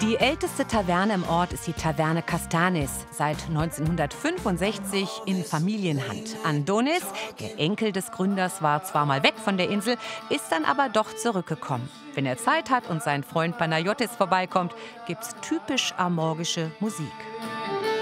Die älteste Taverne im Ort ist die Taverne Castanis, seit 1965 in Familienhand. Andonis, der Enkel des Gründers, war zwar mal weg von der Insel, ist dann aber doch zurückgekommen. Wenn er Zeit hat und sein Freund Panayotis vorbeikommt, gibt's typisch amorgische Musik.